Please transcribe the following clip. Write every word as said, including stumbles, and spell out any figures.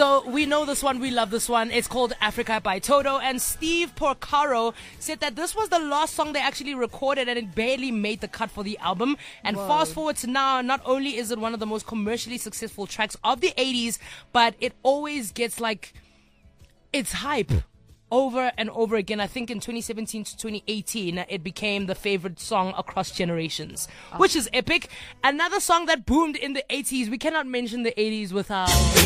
So we know this one, we love this one. It's called Africa by Toto. And Steve Porcaro said that this was the last song they actually recorded and it barely made the cut for the album. And Whoa. fast forward to now, not only is it one of the most commercially successful tracks of the eighties, but it always gets like, it's hype. Over and over again. I think in twenty seventeen to twenty eighteen, it became the favorite song across generations, which is epic. Another song that boomed in the eighties. We cannot mention the eighties without